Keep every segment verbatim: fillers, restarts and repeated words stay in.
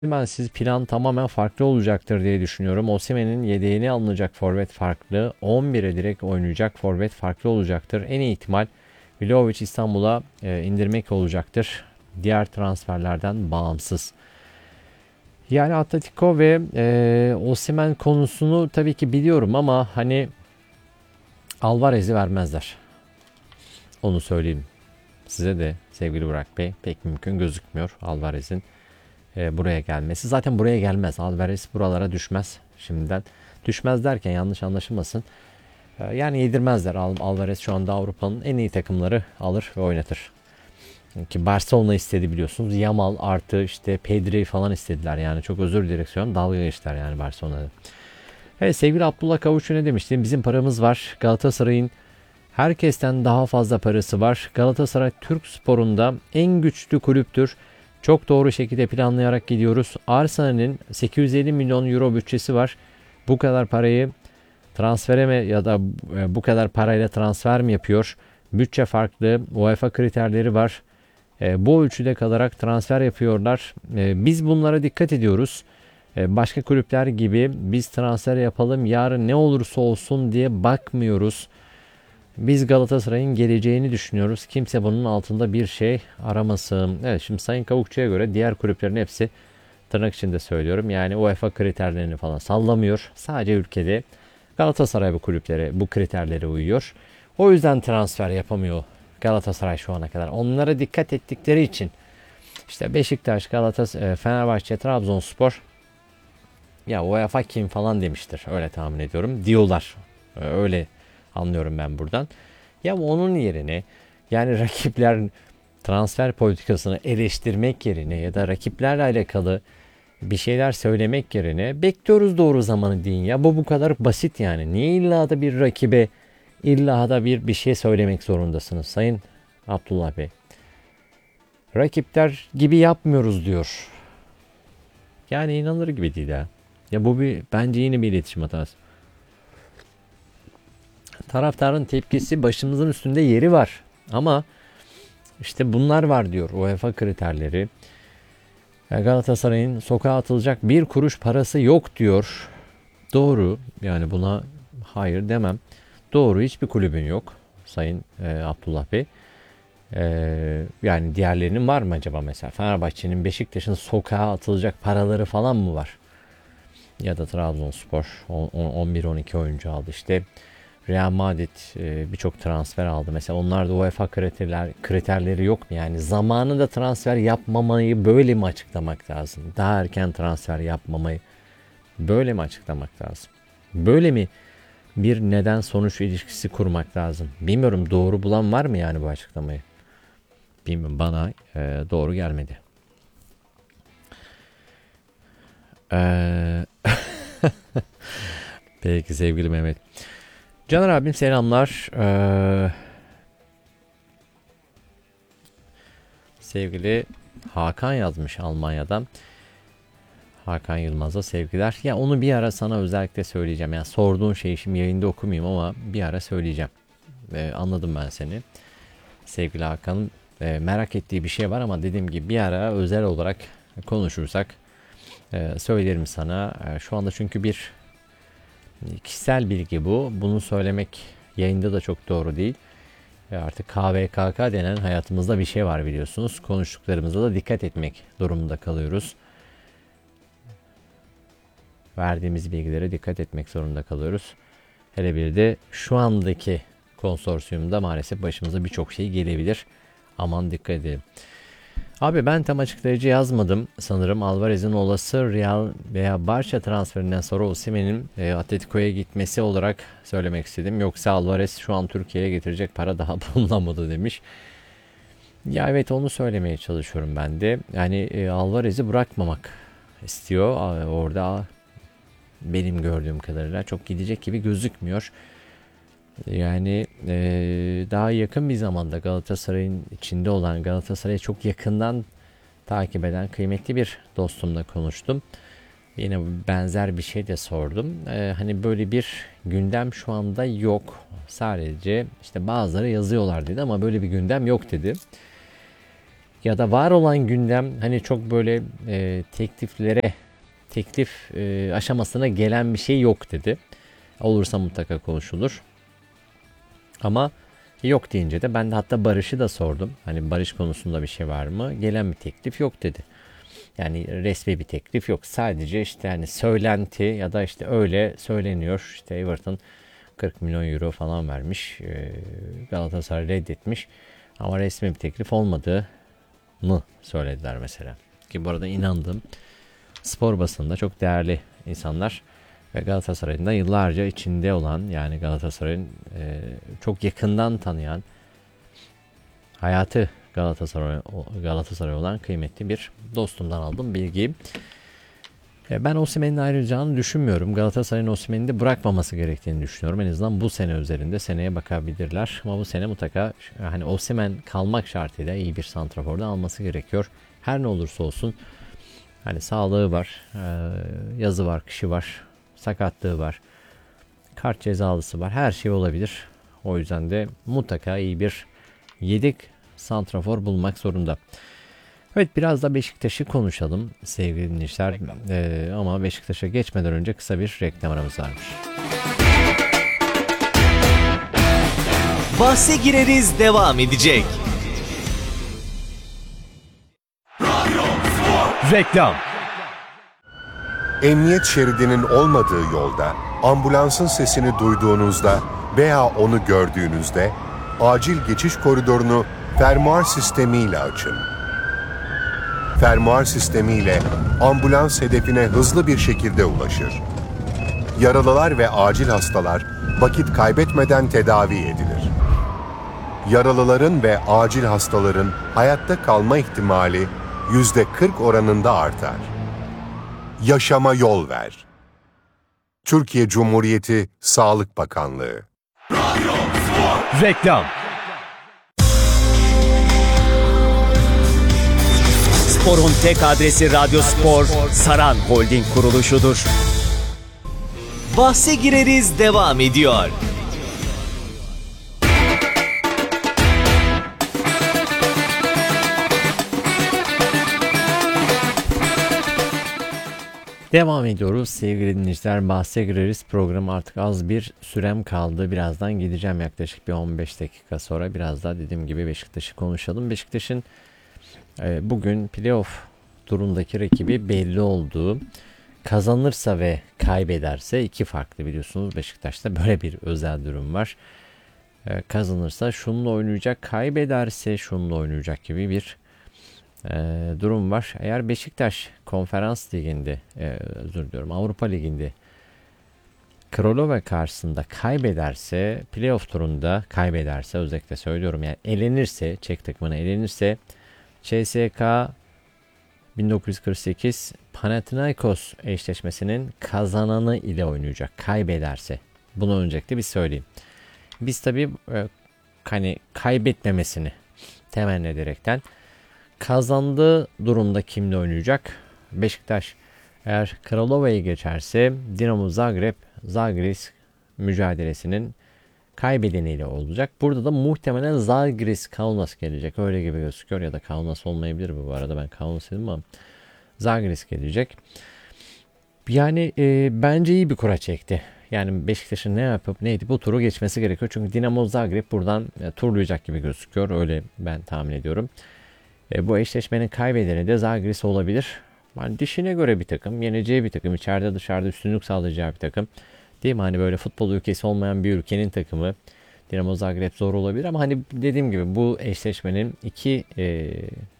Ben siz plan tamamen farklı olacaktır diye düşünüyorum. Osimhen'in yedeğini alınacak forvet farklı. on bire direkt oynayacak forvet farklı olacaktır. En iyi ihtimal Vlahovic İstanbul'a e, indirmek olacaktır. Diğer transferlerden bağımsız. Yani Atletico ve e, Osimhen konusunu tabii ki biliyorum ama hani Alvarez'i vermezler. Onu söyleyeyim. Size de sevgili Burak Bey pek mümkün gözükmüyor Alvarez'in e, buraya gelmesi. Zaten buraya gelmez. Alvarez buralara düşmez şimdiden. Düşmez derken yanlış anlaşılmasın. E, yani yedirmezler. Al Alvarez şu anda Avrupa'nın en iyi takımları alır ve oynatır. Ki Barcelona istedi biliyorsunuz. Yamal artı işte Pedri falan istediler. Yani çok özür direksiyon dalga geçtiler yani Barcelona'da. Evet sevgili Abdullah Kavuç'u ne demiştim? Bizim paramız var. Galatasaray'ın herkesten daha fazla parası var. Galatasaray Türk sporunda en güçlü kulüptür. Çok doğru şekilde planlayarak gidiyoruz. Arsenal'in sekiz yüz elli milyon euro bütçesi var. Bu kadar parayı transfere mi ya da e, bu kadar parayla transfer mi yapıyor? Bütçe farklı, UEFA kriterleri var. E, bu ölçüde kalarak transfer yapıyorlar. E, biz bunlara dikkat ediyoruz. E, başka kulüpler gibi biz transfer yapalım yarın ne olursa olsun diye bakmıyoruz. Biz Galatasaray'ın geleceğini düşünüyoruz. Kimse bunun altında bir şey aramasın. Evet şimdi Sayın Kavukçu'ya göre diğer kulüplerin hepsi tırnak içinde söylüyorum. Yani UEFA kriterlerini falan sallamıyor. Sadece ülkede Galatasaray bu kulüplere bu kriterlere uyuyor. O yüzden transfer yapamıyor Galatasaray şu ana kadar. Onlara dikkat ettikleri için işte Beşiktaş, Galatasaray, Fenerbahçe, Trabzonspor ya UEFA kim falan demiştir. Öyle tahmin ediyorum. Diyorlar. Öyle anlıyorum ben buradan. Ya onun yerine yani rakipler transfer politikasını eleştirmek yerine ya da rakiplerle alakalı bir şeyler söylemek yerine bekliyoruz doğru zamanı deyin ya. Bu bu kadar basit yani. Niye illa da bir rakibe illa da bir bir şey söylemek zorundasınız Sayın Abdullah Bey? Rakipler gibi yapmıyoruz diyor. Yani inanılır gibi değil ya. Ya bu bir bence yine bir iletişim hatası. Taraftarın tepkisi başımızın üstünde yeri var. Ama işte bunlar var diyor UEFA kriterleri. Galatasaray'ın sokağa atılacak bir kuruş parası yok diyor. Doğru. Yani buna hayır demem. Doğru hiçbir kulübün yok Sayın e, Abdullah Bey. E, yani diğerlerinin var mı acaba mesela? Fenerbahçe'nin Beşiktaş'ın sokağa atılacak paraları falan mı var? Ya da Trabzonspor on bir on iki oyuncu aldı. İşte Real Madrid e, birçok transfer aldı. Mesela onlar da UEFA kriterler, kriterleri yok mu? Yani zamanında transfer yapmamayı böyle mi açıklamak lazım? Daha erken transfer yapmamayı böyle mi açıklamak lazım? Böyle mi bir neden sonuç ilişkisi kurmak lazım? Bilmiyorum doğru bulan var mı yani bu açıklamayı? Bilmiyorum bana e, doğru gelmedi. Eee Peki sevgili Mehmet. Caner abim selamlar. Ee, sevgili Hakan yazmış Almanya'dan. Hakan Yılmaz'a sevgiler. Ya onu bir ara sana özellikle söyleyeceğim. Yani sorduğun şeyi şimdi yayında okumayayım ama bir ara söyleyeceğim. Ee, anladım ben seni. Sevgili Hakan'ın e, merak ettiği bir şey var ama dediğim gibi bir ara özel olarak konuşursak e, söylerim sana. E, şu anda çünkü bir kişisel bilgi bu. Bunu söylemek yayında da çok doğru değil. Ve artık K V K K denen hayatımızda bir şey var biliyorsunuz. Konuştuklarımıza da dikkat etmek durumunda kalıyoruz. Verdiğimiz bilgilere dikkat etmek zorunda kalıyoruz. Hele bir de şu andaki konsorsiyumda maalesef başımıza birçok şey gelebilir. Aman dikkat edelim. Abi ben tam açıklayıcı yazmadım. Sanırım Alvarez'in olası Real veya Barça transferinden sonra Osimhen'in e, Atletico'ya gitmesi olarak söylemek istedim. Yoksa Alvarez şu an Türkiye'ye getirecek para daha bulunamadı demiş. Ya evet onu söylemeye çalışıyorum ben de. Yani e, Alvarez'i bırakmamak istiyor. Orada benim gördüğüm kadarıyla çok gidecek gibi gözükmüyor. Yani e, daha yakın bir zamanda Galatasaray'ın içinde olan Galatasaray'a çok yakından takip eden kıymetli bir dostumla konuştum. Yine benzer bir şey de sordum. Ee, hani böyle bir gündem şu anda yok. Sadece işte bazıları yazıyorlar dedi ama böyle bir gündem yok dedi. Ya da var olan gündem hani çok böyle e, tekliflere teklif e, aşamasına gelen bir şey yok dedi. Olursa mutlaka konuşulur. Ama yok deyince de ben de hatta Barış'ı da sordum. Hani Barış konusunda bir şey var mı? Gelen bir teklif yok dedi. Yani resmi bir teklif yok. Sadece işte hani söylenti ya da işte öyle söyleniyor. İşte Everton kırk milyon euro falan vermiş. Galatasaray reddetmiş. Ama resmi bir teklif olmadığını söylediler mesela. Ki bu arada inandığım spor basında çok değerli insanlar ve Galatasaray'ın da yıllarca içinde olan, yani Galatasaray'ın e, çok yakından tanıyan, hayatı Galatasaray Galatasaray olan kıymetli bir dostumdan aldım bilgiyi. E, ben Osimhen'in ayrılacağını düşünmüyorum. Galatasaray'ın Osimhen'i de bırakmaması gerektiğini düşünüyorum. En azından bu sene üzerinde seneye bakabilirler. Ama bu sene mutlaka hani Osimhen kalmak şartıyla iyi bir santraforda alması gerekiyor. Her ne olursa olsun hani sağlığı var, e, yazı var, kışı var, sakatlığı var, kart cezalısı var, her şey olabilir. O yüzden de mutlaka iyi bir yedek santrafor bulmak zorunda. Evet, biraz da Beşiktaş'ı konuşalım sevgili dinleyiciler. Ee, ama Beşiktaş'a geçmeden önce kısa bir reklam aramız varmış. Bahse gireriz devam edecek. Reklam. Emniyet şeridinin olmadığı yolda, ambulansın sesini duyduğunuzda veya onu gördüğünüzde acil geçiş koridorunu fermuar sistemiyle açın. Fermuar sistemiyle ambulans hedefine hızlı bir şekilde ulaşır. Yaralılar ve acil hastalar vakit kaybetmeden tedavi edilir. Yaralıların ve acil hastaların hayatta kalma ihtimali yüzde kırk oranında artar. Yaşama yol ver. Türkiye Cumhuriyeti Sağlık Bakanlığı. Reklam. Spor'un tek adresi Radyo Spor, Saran Holding kuruluşudur. Bahse gireriz devam ediyor. Devam ediyoruz sevgili dinleyiciler. Bahse gireriz programı artık az bir sürem kaldı. Birazdan gideceğim, yaklaşık bir on beş dakika sonra. Biraz daha dediğim gibi Beşiktaş'ı konuşalım. Beşiktaş'ın e, bugün playoff turundaki rakibi belli oldu. Kazanırsa ve kaybederse iki farklı, biliyorsunuz Beşiktaş'ta böyle bir özel durum var. E, kazanırsa şununla oynayacak, kaybederse şununla oynayacak gibi bir e, durum var. Eğer Beşiktaş Konferans Ligi'nde, e, özür diliyorum Avrupa Ligi'nde Kralova karşısında kaybederse, playoff turunda kaybederse, özellikle söylüyorum yani elenirse, Çek takımına elenirse, C S K bin dokuz yüz kırk sekiz Panathinaikos eşleşmesinin kazananı ile oynayacak kaybederse. Bunu öncelikle bir söyleyeyim. Biz tabii e, hani kaybetmemesini temenni ederekten, kazandığı durumda kimle oynayacak? Beşiktaş eğer Kralova'yı geçerse Dinamo Zagreb Zagris mücadelesinin kaybedeniyle olacak. Burada da muhtemelen Zagris Kaunas gelecek. Öyle gibi gözüküyor, ya da Kaunas olmayabilir bu, bu arada ben Kaunas dedim ama Zagris gelecek. Yani e, bence iyi bir kura çekti. Yani Beşiktaş'ın ne yapıp ne edip bu turu geçmesi gerekiyor. Çünkü Dinamo Zagreb buradan e, turlayacak gibi gözüküyor. Öyle ben tahmin ediyorum. E, bu eşleşmenin kaybedeni de Zagris olabilir. Yani dişine göre bir takım, yeneceği bir takım, içeride dışarıda üstünlük sağlayacağı bir takım. Değil mi? Hani böyle futbol ülkesi olmayan bir ülkenin takımı. Dinamo Zagreb zor olabilir ama hani dediğim gibi bu eşleşmenin iki e,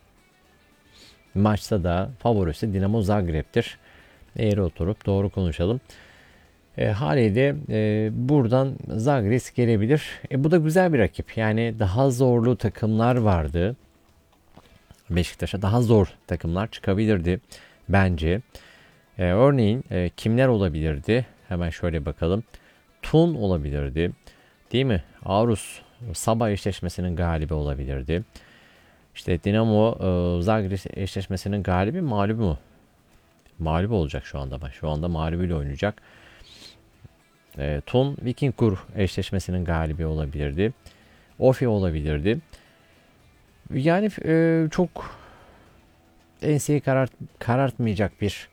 maçta da favorisi Dinamo Zagreb'tir. Eğri oturup doğru konuşalım. E, haliyle e, buradan Zagris gelebilir. E, bu da güzel bir rakip. Yani daha zorlu takımlar vardı. Beşiktaş'a daha zor takımlar çıkabilirdi bence. E, örneğin e, kimler olabilirdi? Hemen şöyle bakalım. Tun olabilirdi. Değil mi? Aarhus Sabah eşleşmesinin galibi olabilirdi. İşte Dinamo e, Zagris eşleşmesinin galibi mağlubu mu? Mağlup olacak şu anda ama. Şu anda mağlubiyle oynayacak. E, Tun Vikingur eşleşmesinin galibi olabilirdi. Ofi olabilirdi. Yani e, çok enseyi karart, karartmayacak bir